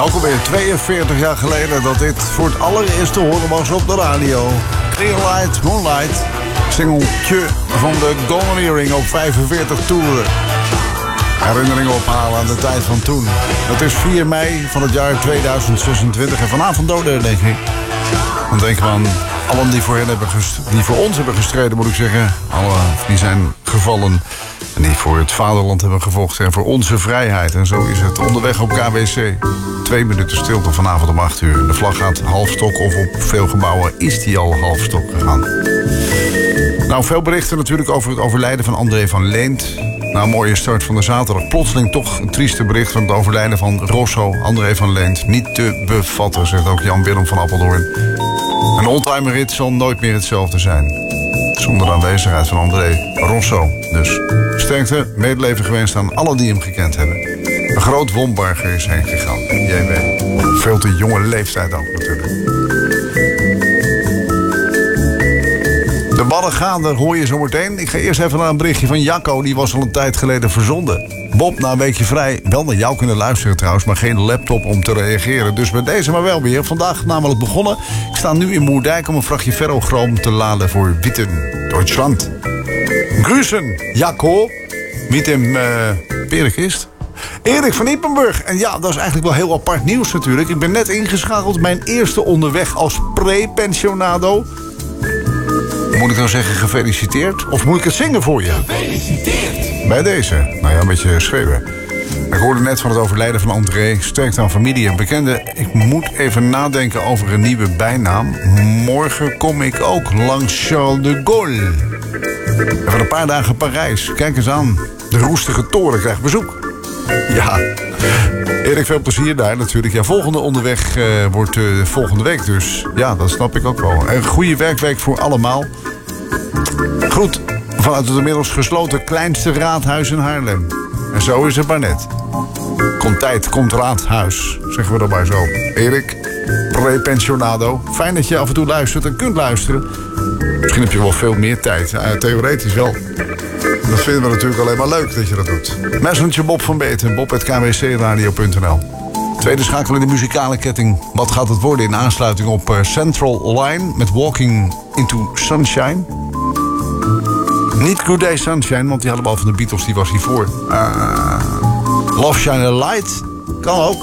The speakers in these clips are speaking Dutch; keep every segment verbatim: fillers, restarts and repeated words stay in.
Ook alweer tweeënveertig jaar geleden dat dit voor het allereerst te horen was op de radio. Clear Light, Moonlight. Singeltje van de Golden Earring op vijfenveertig toeren. Herinneringen ophalen aan de tijd van toen. Dat is vier mei van het jaar tweeduizend zesentwintig. En vanavond doden, denk ik. Dan denken we aan allen die voor, hen hebben gest- die voor ons hebben gestreden, moet ik zeggen. Alle die zijn gevallen. En die voor het vaderland hebben gevochten. En voor onze vrijheid. En zo is het onderweg op K W C. Twee minuten stilte vanavond om acht uur. De vlag gaat half stok. Of op veel gebouwen is die al half stok gegaan. Nou, veel berichten natuurlijk over het overlijden van André van Leent. Na een mooie start van de zaterdag. Plotseling toch een trieste bericht van het overlijden van Rosso, André van Leent. Niet te bevatten, zegt ook Jan-Willem van Apeldoorn. Een oldtimerrit zal nooit meer hetzelfde zijn. Zonder de aanwezigheid van André Rosso. Dus sterkte, medeleven gewenst aan allen die hem gekend hebben. Een groot Wombarger is heen gegaan. J W. Veel te jonge leeftijd ook natuurlijk. De Baddengaande hoor je zo meteen. Ik ga eerst even naar een berichtje van Jacco. Die was al een tijd geleden verzonden. Bob, na een weekje vrij, wel naar jou kunnen luisteren trouwens, maar geen laptop om te reageren. Dus bij deze maar wel weer. Vandaag namelijk begonnen. Ik sta nu in Moerdijk om een vrachtje ferrochroom te laden voor Witten, Duitsland. Grüßen, Jacco. Met hem uh, Perekist. Erik van Ippenburg. En ja, dat is eigenlijk wel heel apart nieuws natuurlijk. Ik ben net ingeschakeld. Mijn eerste onderweg als pre-pensionado. Moet ik nou zeggen gefeliciteerd? Of moet ik het zingen voor je? Gefeliciteerd! Bij deze. Nou ja, een beetje schreeuwen. Ik hoorde net van het overlijden van André. Sterkte aan familie en bekenden. Ik moet even nadenken over een nieuwe bijnaam. Morgen kom ik ook langs Charles de Gaulle. En voor een paar dagen Parijs. Kijk eens aan. De roestige toren krijgt bezoek. Ja. Erik, veel plezier daar natuurlijk. Ja, volgende onderweg uh, wordt uh, volgende week dus. Ja, dat snap ik ook wel. Een goede werkweek voor allemaal. Groet vanuit het inmiddels gesloten kleinste raadhuis in Haarlem. En zo is het maar net. Komt tijd, komt raadhuis. Zeggen we dan maar zo. Erik, pre-pensionado. Fijn dat je af en toe luistert en kunt luisteren. Misschien heb je wel veel meer tijd. Uh, theoretisch wel. Dat vinden we natuurlijk alleen maar leuk dat je dat doet. Messenger Bob van Beten, bob at k w c radio punt n l. Tweede schakel in de muzikale ketting. Wat gaat het worden in aansluiting op uh, Central Line met Walking into Sunshine? Niet Good Day Sunshine, want die hadden we al van de Beatles, die was hiervoor. Uh, Love Shine a Light, kan ook.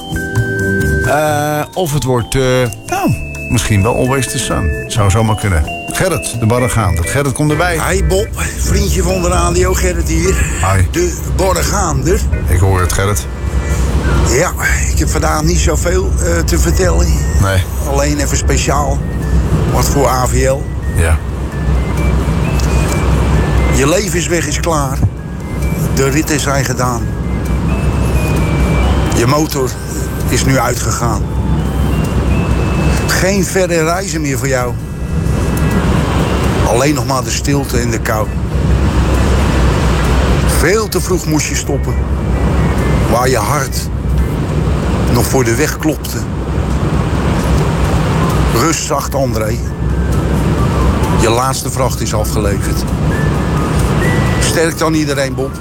Uh, of het wordt, uh, nou, misschien wel Always the Sun. Zou zomaar kunnen. Gerrit, de Baddengaande. Gerrit, kom erbij. Hi Bob, vriendje van de radio, Gerrit hier. Hi. De Baddengaande. Ik hoor het, Gerrit. Ja, ik heb vandaag niet zoveel uh, te vertellen. Nee. Alleen even speciaal. Wat voor A V L. Ja. Je levensweg is klaar. De ritten zijn gedaan. Je motor is nu uitgegaan. Geen verre reizen meer voor jou. Alleen nog maar de stilte en de kou. Veel te vroeg moest je stoppen. Waar je hart nog voor de weg klopte. Rust zacht, André. Je laatste vracht is afgeleverd. Sterk dan iedereen, Bob.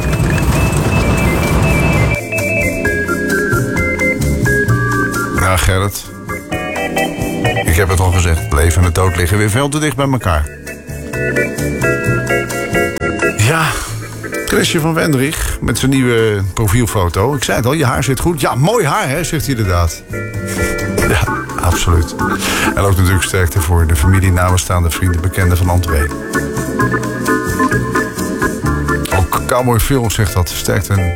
Nou, Gerrit. Ik heb het al gezegd. Het leven en de dood liggen weer veel te dicht bij elkaar. Ja, Chrisje van Wendrich met zijn nieuwe profielfoto. Ik zei het al, je haar zit goed. Ja, mooi haar, hè, zegt hij inderdaad. Ja, absoluut. En ook natuurlijk sterkte voor de familie, nabestaande vrienden, bekenden van André. Ook Cowboy Phil zegt dat. Sterkte en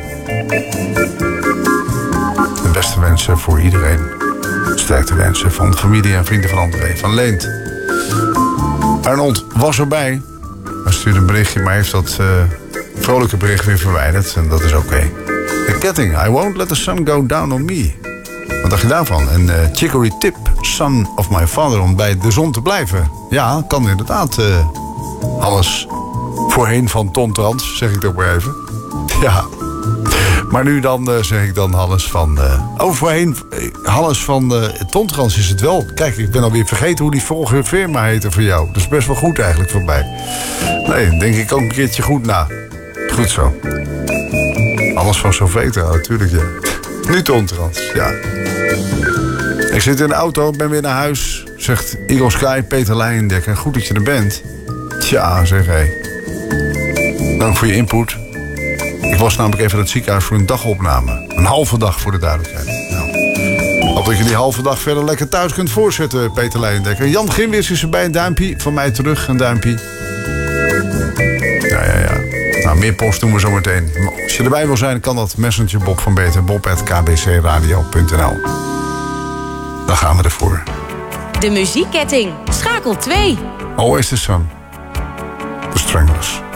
de beste wensen voor iedereen. Sterkte wensen van de familie en vrienden van André van Leent. Arnold was erbij. Hij stuurde een berichtje, maar heeft dat uh, vrolijke bericht weer verwijderd. En dat is oké. Okay. De ketting. I won't let the sun go down on me. Wat dacht je daarvan? En uh, Chicory Tip, son of my father, om bij de zon te blijven. Ja, kan inderdaad. Uh, alles voorheen van Tom Trans, zeg ik toch maar even. Ja. Maar nu dan uh, zeg ik dan Hannes van... Uh, oh, voorheen, uh, Hannes van uh, Tontrans is het wel. Kijk, ik ben alweer vergeten hoe die vorige firma heette voor jou. Dat is best wel goed eigenlijk voor mij. Nee, denk ik ook een keertje goed na. Goed zo. Hannes van Soveta, natuurlijk, ja. Nu Tontrans, ja. Ik zit in de auto, ben weer naar huis. Zegt Eagle Sky, Peter Leijendekker. Goed dat je er bent. Tja, zeg hé. Dank voor je input. Ik was namelijk even in het ziekenhuis voor een dagopname. Een halve dag voor de duidelijkheid. Nou, hoop dat je die halve dag verder lekker thuis kunt voorzetten, Peter Leijendekker. Jan Gimwis is erbij, een duimpje. Van mij terug, een duimpje. Ja, ja, ja. Nou, meer post doen we zo meteen. Als je erbij wil zijn, kan dat. Messenger Bob van Beter, bob at k b c radio punt n l. Dan gaan we ervoor. De muziekketting. Schakel twee. Always the Sun. The Stranglers.